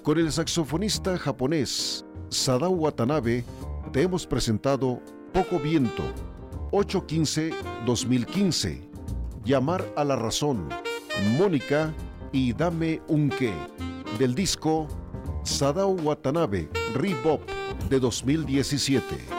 Con el saxofonista japonés Sadao Watanabe te hemos presentado Poco Viento, 8/15/2015, Llamar a la Razón, Mónica y Dame un qué, del disco Sadao Watanabe Rebop de 2017.